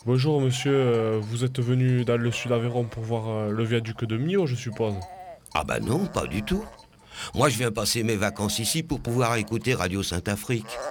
Bonjour monsieur, vous êtes venu dans le sud Aveyron pour voir le viaduc de Millau, je suppose. Ah bah non, pas du tout. Moi je viens passer mes vacances ici pour pouvoir écouter Radio Sainte-Afrique.